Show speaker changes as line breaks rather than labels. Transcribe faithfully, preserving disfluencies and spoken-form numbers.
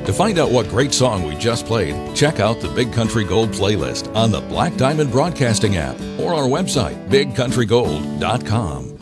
To find out what great song we just played, check out the Big Country Gold playlist on the Black Diamond Broadcasting app or our website, big country gold dot com.